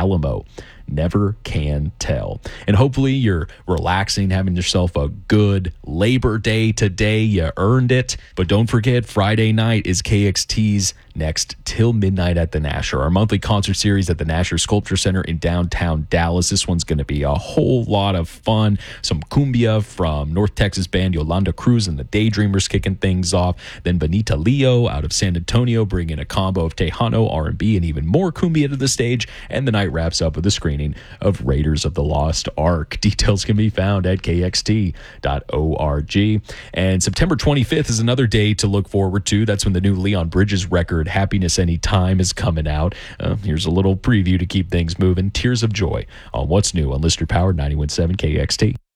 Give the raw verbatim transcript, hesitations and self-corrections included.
Alamo. Never can tell. And hopefully you're relaxing, having yourself a good Labor Day today. You earned it. But don't forget, Friday night is K X T's Next Till Midnight at the Nasher, our monthly concert series at the Nasher Sculpture Center in downtown Dallas. This one's going to be a whole lot of fun. Some cumbia from North Texas band Yolanda Cruz and the Daydreamers kicking things off. Then Benita Leo out of San Antonio bringing a combo of Tejano, R and B, and even more cumbia to the stage. And the night wraps up with a screening of Raiders of the Lost Ark. Details can be found at K X T dot org. And September twenty-fifth is another day to look forward to. That's when the new Leon Bridges record, Happiness Anytime, is coming out. Uh, here's a little preview to keep things moving. Tears of Joy on What's New on Lister Powered ninety-one point seven K X T.